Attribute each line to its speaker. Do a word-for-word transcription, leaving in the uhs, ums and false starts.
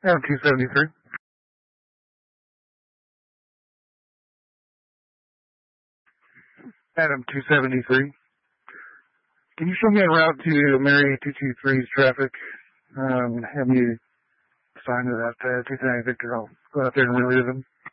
Speaker 1: Adam two seventy-three. Adam two seventy-three. Can you show me a route to Mary two two three's traffic? Um, have you assigned to that uh, two seventy Victor? I'll go out there and relieve them.